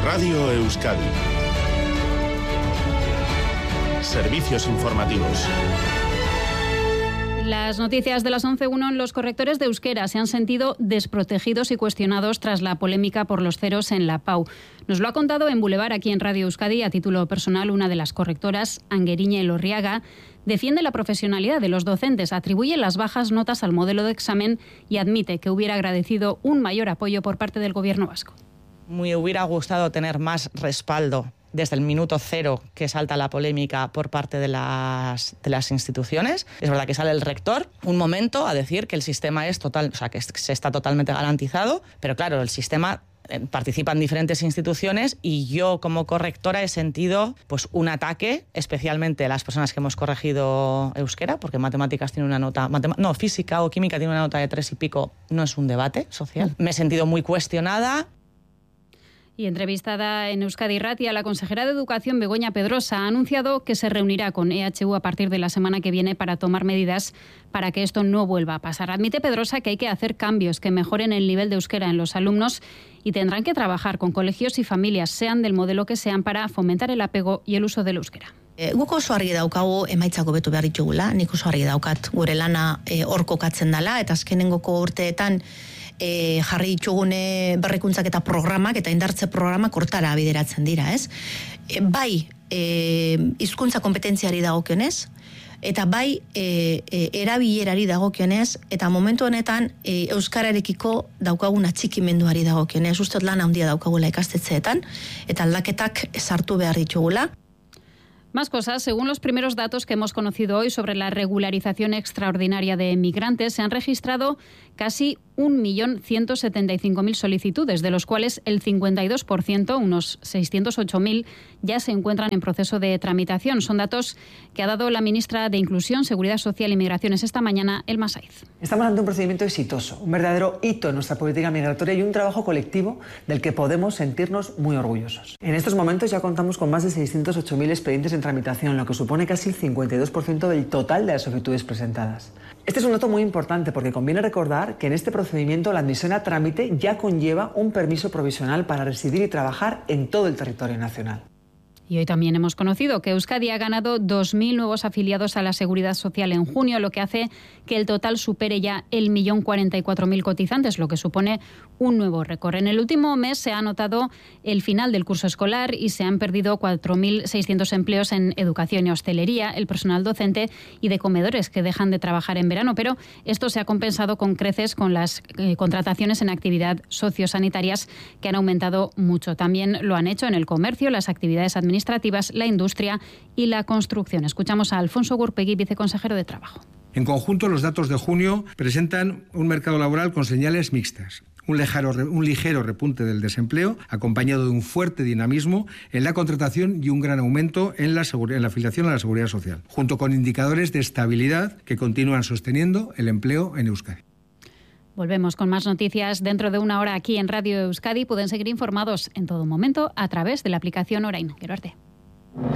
Radio Euskadi. Servicios informativos. Las noticias de las 11:01. Los correctores de euskera se han sentido desprotegidos y cuestionados tras la polémica por los ceros en la PAU. Nos lo ha contado en Boulevard, aquí en Radio Euskadi, a título personal, una de las correctoras, Angueriña Elorriaga. Defiende la profesionalidad de los docentes, atribuye las bajas notas al modelo de examen y admite que hubiera agradecido un mayor apoyo por parte del Gobierno vasco. Me hubiera gustado tener más respaldo desde el minuto cero que salta la polémica por parte de las instituciones. Es verdad que sale el rector un momento a decir que el sistema es total, o sea, que se está totalmente garantizado, pero claro, el sistema participan diferentes instituciones y yo como correctora he sentido pues un ataque, especialmente a las personas que hemos corregido euskera, porque matemáticas tiene una nota, física o química tiene una nota de 3 y pico, no es un debate social. Me he sentido muy cuestionada. Y entrevistada en Euskadi Irratia, la consejera de Educación, Begoña Pedrosa, ha anunciado que se reunirá con EHU a partir de la semana que viene para tomar medidas para que esto no vuelva a pasar. Admite Pedrosa que hay que hacer cambios que mejoren el nivel de euskera en los alumnos y tendrán que trabajar con colegios y familias, sean del modelo que sean, para fomentar el apego y el uso del euskera. Guk oso argi daukagu emaitzak hobetu behar ditugula, nik oso argi daukat gure lana hor kokatzen dela, eta azkenengoko urteetan jarri ditugune berrikuntzak eta programak eta indartze programak hortara bideratzen dira, ez? Bai, hizkuntza kompetentziari dagokionez, eta bai erabilerari dagokionez, eta momentu honetan euskararekiko daukagun atxikimenduari dagokionez. Uste lan handia daukagula ikastetxeetan, eta aldaketak sartu behar ditugula. Más cosas. Según los primeros datos que hemos conocido hoy sobre la regularización extraordinaria de migrantes, se han registrado casi 1.175.000 solicitudes, de los cuales el 52%, unos 608.000, ya se encuentran en proceso de tramitación. Son datos que ha dado la ministra de Inclusión, Seguridad Social y Migraciones esta mañana, Elma Saiz. Estamos ante un procedimiento exitoso, un verdadero hito en nuestra política migratoria y un trabajo colectivo del que podemos sentirnos muy orgullosos. En estos momentos ya contamos con más de 608.000 expedientes en tramitación, lo que supone casi el 52% del total de las solicitudes presentadas. Este es un dato muy importante porque conviene recordar que en este procedimiento la admisión a trámite ya conlleva un permiso provisional para residir y trabajar en todo el territorio nacional. Y hoy también hemos conocido que Euskadi ha ganado 2.000 nuevos afiliados a la Seguridad Social en junio, lo que hace que el total supere ya el 1.044.000 cotizantes, lo que supone un nuevo récord. En el último mes se ha notado el final del curso escolar y se han perdido 4.600 empleos en educación y hostelería, el personal docente y de comedores que dejan de trabajar en verano, pero esto se ha compensado con creces con las contrataciones en actividad sociosanitarias que han aumentado mucho. También lo han hecho en el comercio, las actividades administrativas, la industria y la construcción. Escuchamos a Alfonso Gurpegui, viceconsejero de Trabajo. En conjunto, los datos de junio presentan un mercado laboral con señales mixtas. Un ligero repunte del desempleo, acompañado de un fuerte dinamismo en la contratación y un gran aumento en la afiliación a la Seguridad Social, junto con indicadores de estabilidad que continúan sosteniendo el empleo en Euskadi. Volvemos con más noticias dentro de una hora aquí en Radio Euskadi. Pueden seguir informados en todo momento a través de la aplicación Orain. Gero arte.